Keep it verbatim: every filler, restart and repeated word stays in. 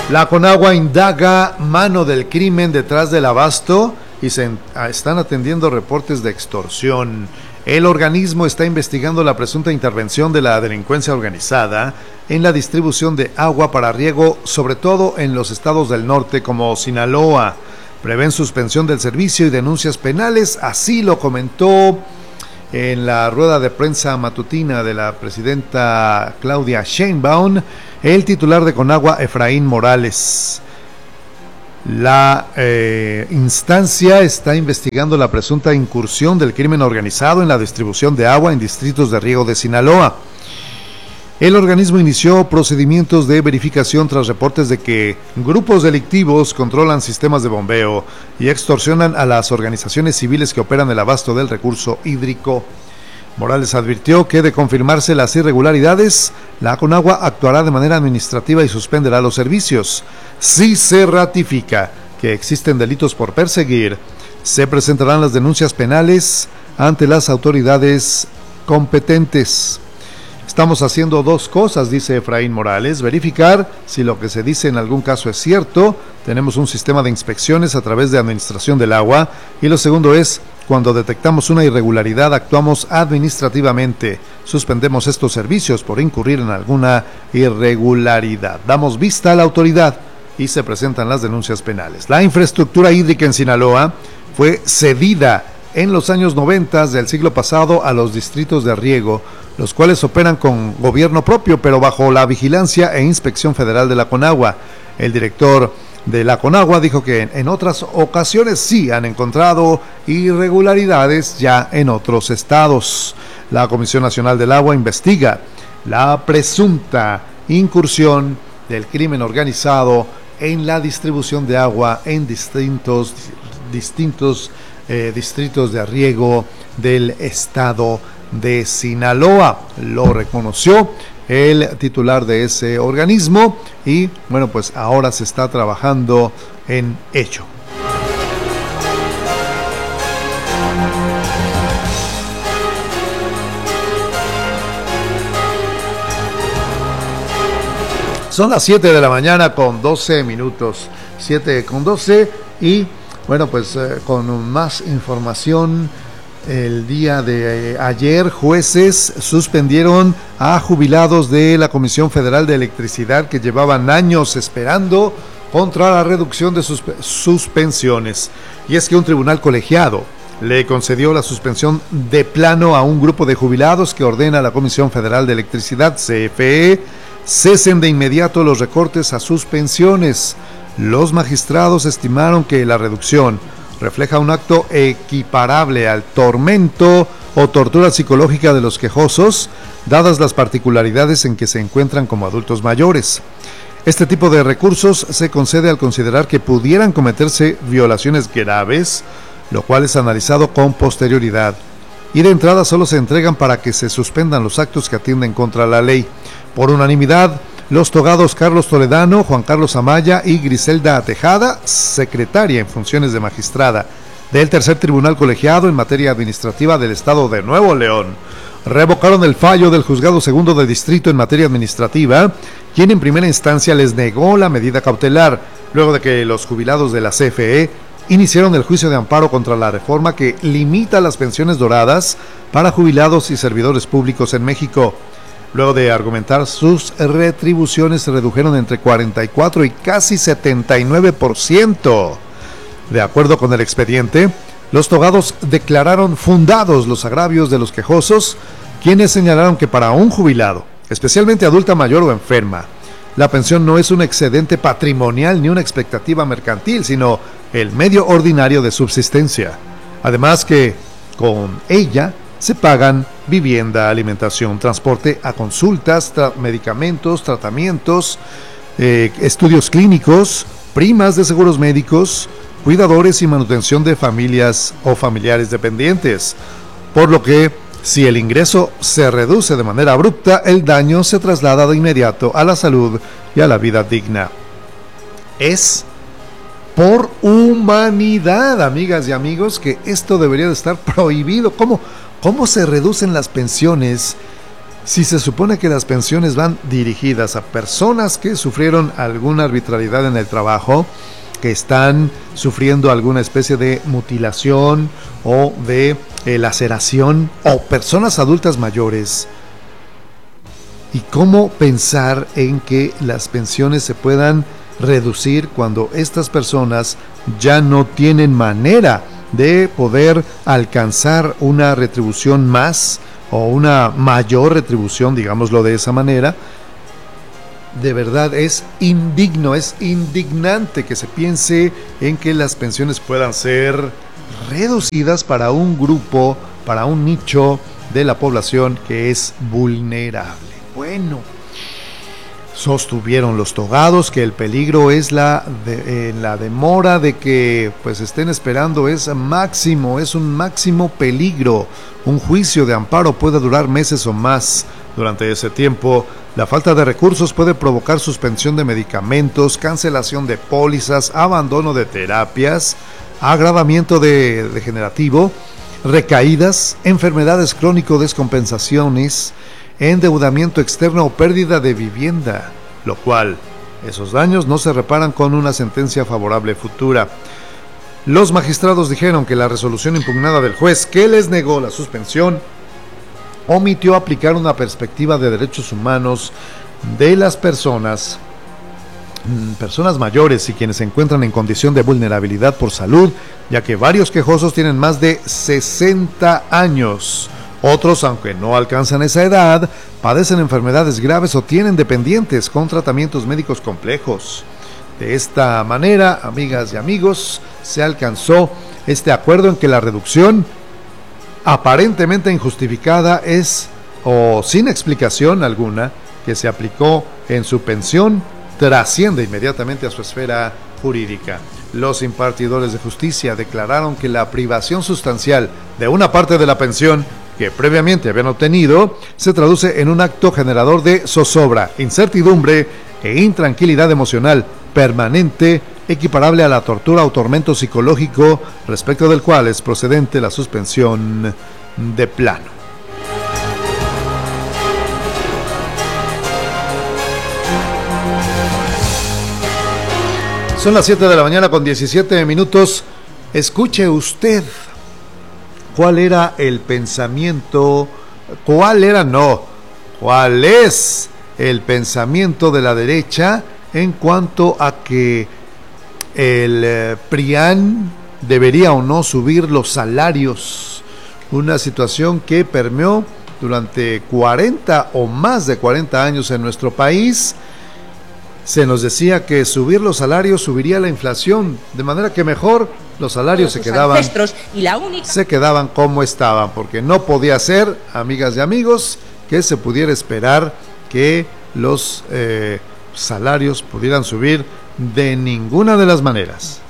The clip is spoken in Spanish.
La Conagua indaga mano del crimen detrás del abasto y se están atendiendo reportes de extorsión. El organismo está investigando la presunta intervención de la delincuencia organizada en la distribución de agua para riego, sobre todo en los estados del norte como Sinaloa. Prevén suspensión del servicio y denuncias penales, así lo comentó en la rueda de prensa matutina de la presidenta Claudia Sheinbaum el titular de Conagua, Efraín Morales. La eh, instancia está investigando la presunta incursión del crimen organizado en la distribución de agua en distritos de riego de Sinaloa. El organismo inició procedimientos de verificación tras reportes de que grupos delictivos controlan sistemas de bombeo y extorsionan a las organizaciones civiles que operan el abasto del recurso hídrico. Morales advirtió que de confirmarse las irregularidades, la Conagua actuará de manera administrativa y suspenderá los servicios. Si se ratifica que existen delitos por perseguir, se presentarán las denuncias penales ante las autoridades competentes. Estamos haciendo dos cosas, dice Efraín Morales: verificar si lo que se dice en algún caso es cierto. Tenemos un sistema de inspecciones a través de administración del agua. Y lo segundo es, cuando detectamos una irregularidad, actuamos administrativamente. Suspendemos estos servicios por incurrir en alguna irregularidad. Damos vista a la autoridad y se presentan las denuncias penales. La infraestructura hídrica en Sinaloa fue cedida en los años noventa del siglo pasado a los distritos de riego, los cuales operan con gobierno propio, pero bajo la vigilancia e inspección federal de la Conagua. El director de la Conagua dijo que en otras ocasiones sí han encontrado irregularidades ya en otros estados. La Comisión Nacional del Agua investiga la presunta incursión del crimen organizado en la distribución de agua en distintos, distintos eh, distritos de riego del estado de Sinaloa. Lo reconoció el titular de ese organismo y bueno, pues ahora se está trabajando en ello. Son las siete de la mañana con doce minutos, siete con doce, y bueno, pues eh, con más información. El día de ayer, jueces suspendieron a jubilados de la Comisión Federal de Electricidad que llevaban años esperando contra la reducción de sus suspensiones. Y es que un tribunal colegiado le concedió la suspensión de plano a un grupo de jubilados que ordena a la Comisión Federal de Electricidad, C F E, cesen de inmediato los recortes a sus pensiones. Los magistrados estimaron que la reducción refleja un acto equiparable al tormento o tortura psicológica de los quejosos, dadas las particularidades en que se encuentran como adultos mayores. Este tipo de recursos se concede al considerar que pudieran cometerse violaciones graves, lo cual es analizado con posterioridad. Y de entrada solo se entregan para que se suspendan los actos que atienden contra la ley. Por unanimidad, los togados Carlos Toledano, Juan Carlos Amaya y Griselda Tejada, secretaria en funciones de magistrada del Tercer Tribunal Colegiado en materia administrativa del Estado de Nuevo León, revocaron el fallo del Juzgado Segundo de Distrito en materia administrativa, quien en primera instancia les negó la medida cautelar, luego de que los jubilados de la C F E iniciaron el juicio de amparo contra la reforma que limita las pensiones doradas para jubilados y servidores públicos en México. Luego de argumentar, sus retribuciones se redujeron entre cuarenta y cuatro y casi setenta y nueve por ciento. De acuerdo con el expediente, los togados declararon fundados los agravios de los quejosos, quienes señalaron que para un jubilado, especialmente adulta mayor o enferma, la pensión no es un excedente patrimonial ni una expectativa mercantil, sino el medio ordinario de subsistencia. Además que con ella se pagan vivienda, alimentación, transporte a consultas, tra- medicamentos, tratamientos, eh, estudios clínicos, primas de seguros médicos, cuidadores y manutención de familias o familiares dependientes. Por lo que, si el ingreso se reduce de manera abrupta, el daño se traslada de inmediato a la salud y a la vida digna. Es por humanidad, amigas y amigos, que esto debería de estar prohibido. ¿Cómo? ¿Cómo se reducen las pensiones Si se supone que las pensiones van dirigidas a personas que sufrieron alguna arbitrariedad en el trabajo, que están sufriendo alguna especie de mutilación o de eh, laceración, o personas adultas mayores, ¿y cómo pensar en que las pensiones se puedan reducir cuando estas personas ya no tienen manera de poder alcanzar una retribución más o una mayor retribución, digámoslo de esa manera? De verdad es indigno, es indignante que se piense en que las pensiones puedan ser reducidas para un grupo, para un nicho de la población que es vulnerable. Bueno, sostuvieron los togados que el peligro es la, de, eh, la demora de que pues estén esperando es máximo, es un máximo peligro. Un juicio de amparo puede durar meses o más. Durante ese tiempo, la falta de recursos puede provocar suspensión de medicamentos, cancelación de pólizas, abandono de terapias, agravamiento de degenerativo, recaídas, enfermedades crónico-descompensaciones, endeudamiento externo o pérdida de vivienda, lo cual, esos daños no se reparan con una sentencia favorable futura. Los magistrados dijeron que la resolución impugnada del juez que les negó la suspensión omitió aplicar una perspectiva de derechos humanos de las personas, personas mayores y quienes se encuentran en condición de vulnerabilidad por salud, ya que varios quejosos tienen más de sesenta años. Otros, aunque no alcanzan esa edad, padecen enfermedades graves o tienen dependientes con tratamientos médicos complejos. De esta manera, amigas y amigos, se alcanzó este acuerdo en que la reducción aparentemente injustificada es, o sin explicación alguna, que se aplicó en su pensión, trasciende inmediatamente a su esfera jurídica. Los impartidores de justicia declararon que la privación sustancial de una parte de la pensión que previamente habían obtenido se traduce en un acto generador de zozobra, incertidumbre e intranquilidad emocional permanente, equiparable a la tortura o tormento psicológico, respecto del cual es procedente la suspensión de plano. Son las siete de la mañana con diecisiete minutos. Escuche usted cuál era el pensamiento, cuál era, no, cuál es el pensamiento de la derecha en cuanto a que el eh, PRIAN debería o no subir los salarios, una situación que permeó durante cuarenta o más de cuarenta años en nuestro país. Se nos decía que subir los salarios subiría la inflación, de manera que mejor los salarios se quedaban, y la única... se quedaban como estaban, porque no podía ser, amigas y amigos, que se pudiera esperar que los eh, salarios pudieran subir de ninguna de las maneras.